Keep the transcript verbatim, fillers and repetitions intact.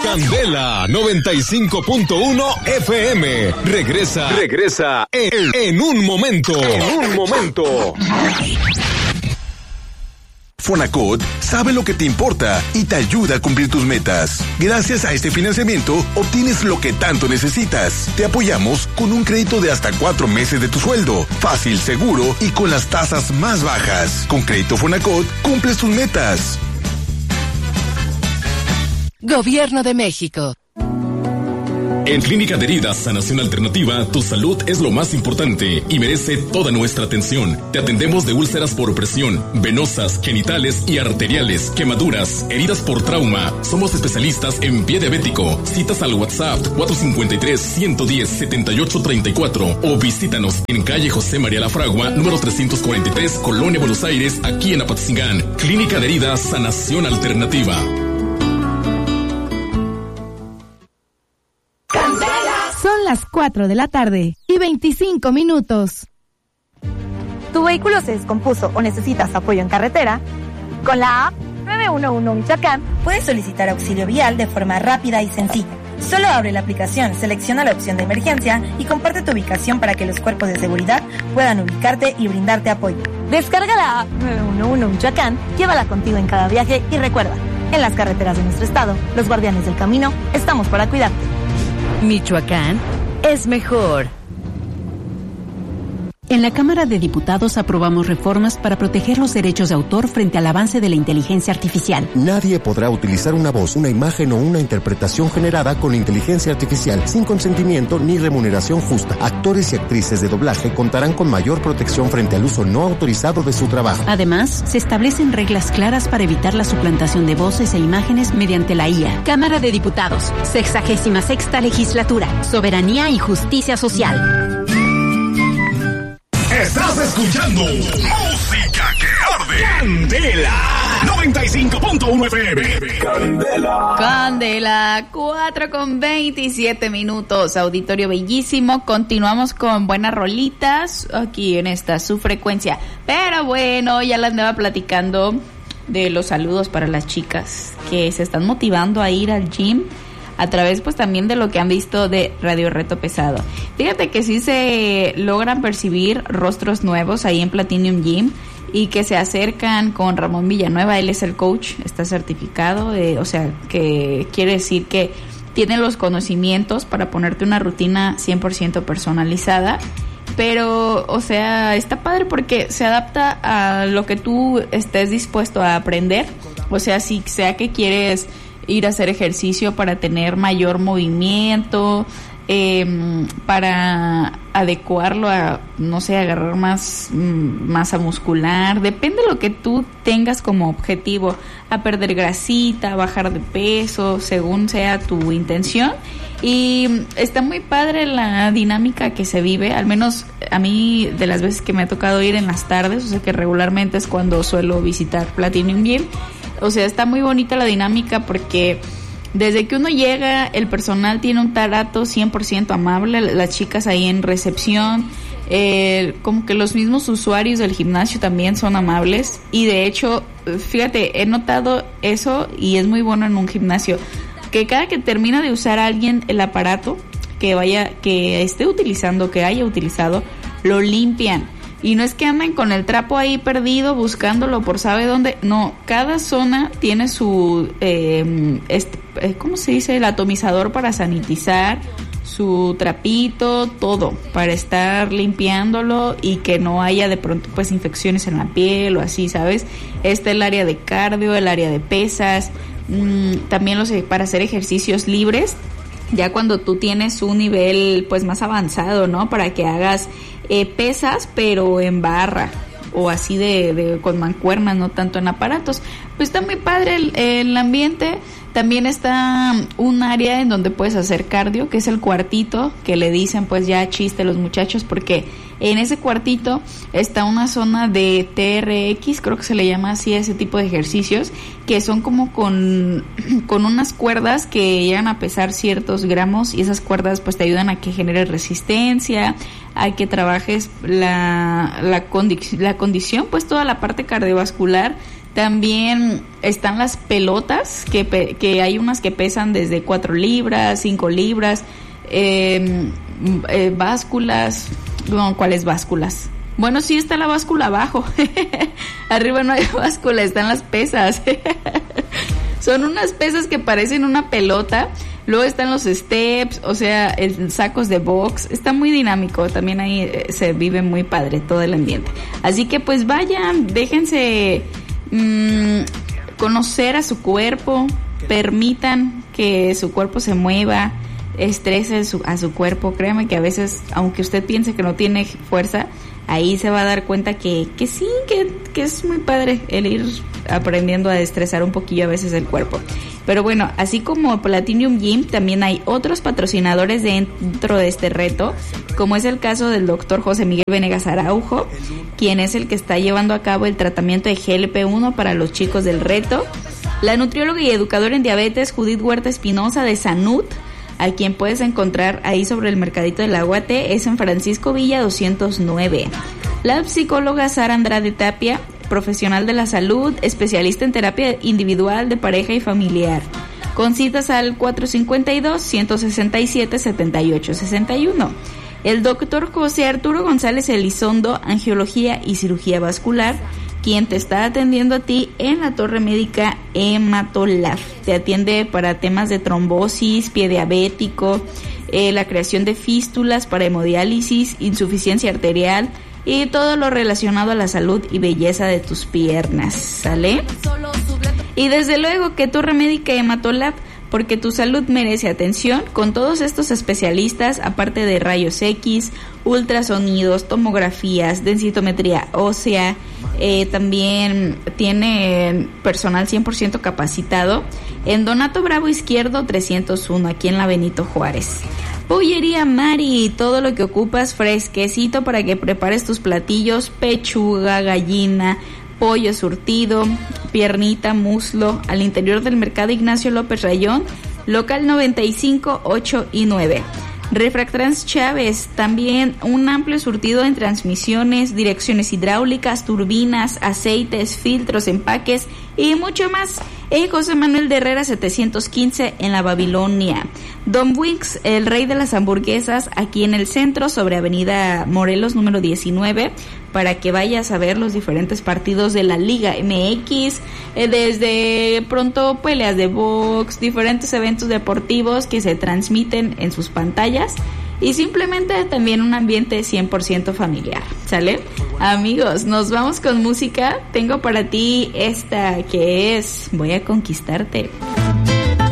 Candela noventa y cinco punto uno F M. Regresa, regresa en, en un momento. En un momento. Fonacot sabe lo que te importa y te ayuda a cumplir tus metas. Gracias a este financiamiento, obtienes lo que tanto necesitas. Te apoyamos con un crédito de hasta cuatro meses de tu sueldo. Fácil, seguro y con las tasas más bajas. Con Crédito Fonacot, cumples tus metas. Gobierno de México. En Clínica de Heridas Sanación Alternativa, tu salud es lo más importante y merece toda nuestra atención. Te atendemos de úlceras por presión, venosas, genitales y arteriales, quemaduras, heridas por trauma. Somos especialistas en pie diabético. Citas al WhatsApp cuatro cinco tres, uno uno cero, siete ocho tres cuatro o visítanos en calle José María La Fragua, número trescientos cuarenta y tres, Colonia Buenos Aires, aquí en Apatzingán. Clínica de Heridas Sanación Alternativa. Son las cuatro de la tarde y veinticinco minutos. ¿Tu vehículo se descompuso o necesitas apoyo en carretera? Con la app nueve uno uno Michoacán puedes solicitar auxilio vial de forma rápida y sencilla. Solo abre la aplicación, selecciona la opción de emergencia y comparte tu ubicación para que los cuerpos de seguridad puedan ubicarte y brindarte apoyo. Descarga la app nueve uno uno Michoacán, llévala contigo en cada viaje y recuerda, en las carreteras de nuestro estado, los guardianes del camino, estamos para cuidarte. Michoacán es mejor. En la Cámara de Diputados aprobamos reformas para proteger los derechos de autor frente al avance de la inteligencia artificial. Nadie podrá utilizar una voz, una imagen o una interpretación generada con inteligencia artificial sin consentimiento ni remuneración justa. Actores y actrices de doblaje contarán con mayor protección frente al uso no autorizado de su trabajo. Además, se establecen reglas claras para evitar la suplantación de voces e imágenes mediante la I A. Cámara de Diputados, sexagésima sexta legislatura, soberanía y justicia social. Estás escuchando música que arde. Candela noventa y cinco punto uno F M. Candela. Candela, cuatro con veintisiete minutos. Auditorio bellísimo. Continuamos con buenas rolitas aquí en esta su frecuencia. Pero bueno, ya les andaba platicando de los saludos para las chicas que se están motivando a ir al gym a través pues también de lo que han visto de Radio Reto Pesado. Fíjate que sí se logran percibir rostros nuevos ahí en Platinum Gym y que se acercan con Ramón Villanueva. Él es el coach, está certificado, eh, o sea, que quiere decir que tiene los conocimientos para ponerte una rutina cien por ciento personalizada. Pero, o sea, está padre porque se adapta a lo que tú estés dispuesto a aprender. O sea, si sea que quieres ir a hacer ejercicio para tener mayor movimiento, eh, para adecuarlo a, no sé, agarrar más mm, masa muscular, depende de lo que tú tengas como objetivo, a perder grasita, a bajar de peso, según sea tu intención. Y está muy padre la dinámica que se vive, al menos a mí de las veces que me ha tocado ir en las tardes, o sea que regularmente es cuando suelo visitar Platinum Gym. O sea, está muy bonita la dinámica porque desde que uno llega, el personal tiene un trato cien por ciento amable, las chicas ahí en recepción, eh, como que los mismos usuarios del gimnasio también son amables. Y de hecho, fíjate, he notado eso y es muy bueno en un gimnasio, que cada que termina de usar a alguien el aparato que vaya, que esté utilizando, que haya utilizado, lo limpian. Y no es que anden con el trapo ahí perdido buscándolo por sabe dónde. No, cada zona tiene su, eh, este, ¿cómo se dice? El atomizador para sanitizar, su trapito, todo, para estar limpiándolo y que no haya de pronto pues infecciones en la piel o así, ¿sabes? Está el área de cardio, el área de pesas, mmm, también los para hacer ejercicios libres. Ya cuando tú tienes un nivel pues más avanzado, ¿no? Para que hagas eh, pesas, pero en barra o así de, de con mancuernas, no tanto en aparatos. Pues está muy padre el, el ambiente. También está un área en donde puedes hacer cardio, que es el cuartito, que le dicen pues ya chiste los muchachos, porque en ese cuartito está una zona de T R X, creo que se le llama así a ese tipo de ejercicios, que son como con, con unas cuerdas que llegan a pesar ciertos gramos, y esas cuerdas pues te ayudan a que genere resistencia, a que trabajes la, la, condi- la condición, pues toda la parte cardiovascular También están las pelotas, que, pe- que hay unas que pesan desde cuatro libras, cinco libras, eh, eh, básculas, no, ¿cuáles básculas? Bueno, sí está la báscula abajo, arriba no hay báscula, están las pesas, son unas pesas que parecen una pelota. Luego están los steps, o sea, el, sacos de box. Está muy dinámico. También ahí eh, se vive muy padre todo el ambiente. Así que pues vayan, déjense mmm, conocer a su cuerpo. Permitan que su cuerpo se mueva. Estrese su, a su cuerpo. Créame que a veces, aunque usted piense que no tiene fuerza, ahí se va a dar cuenta que, que sí, que, que es muy padre el ir aprendiendo a estresar un poquillo a veces el cuerpo. Pero bueno, así como Platinum Gym, también hay otros patrocinadores dentro de este reto, como es el caso del doctor José Miguel Venegas Araujo, quien es el que está llevando a cabo el tratamiento de G L P uno para los chicos del reto. La nutrióloga y educadora en diabetes Judith Huerta Espinosa de Sanut, a quien puedes encontrar ahí sobre el Mercadito del Aguate, es en Francisco Villa doscientos nueve. La psicóloga Sara Andrade Tapia, profesional de la salud, especialista en terapia individual de pareja y familiar, con citas al cuatro cinco dos, uno seis siete, siete ocho seis uno. El doctor José Arturo González Elizondo, angiología y cirugía vascular, quien te está atendiendo a ti en la Torre Médica Hematolab. Te atiende para temas de trombosis, pie diabético, eh, la creación de fístulas para hemodiálisis, insuficiencia arterial y todo lo relacionado a la salud y belleza de tus piernas, ¿sale? Y desde luego que Torre Médica Hematolab, porque tu salud merece atención, con todos estos especialistas, aparte de rayos X, ultrasonidos, tomografías, densitometría ósea, eh, también tiene personal cien por ciento capacitado en Donato Bravo Izquierdo trescientos uno, aquí en la Benito Juárez. Pollería Mari, todo lo que ocupas fresquecito para que prepares tus platillos: pechuga, gallina, pollo surtido, piernita, muslo, al interior del mercado Ignacio López Rayón, local noventa y cinco, ocho y nueve. Refractrans Chávez, también un amplio surtido en transmisiones, direcciones hidráulicas, turbinas, aceites, filtros, empaques y mucho más. En José Manuel de Herrera setecientos quince en la Babilonia. Don Wings, el rey de las hamburguesas, aquí en el centro, sobre Avenida Morelos número diecinueve, para que vayas a ver los diferentes partidos de la Liga M X, eh, desde pronto peleas de box, diferentes eventos deportivos que se transmiten en sus pantallas, y simplemente también un ambiente cien por ciento familiar, ¿sale? Amigos, nos vamos con música. Tengo para ti esta que es Voy a Conquistarte.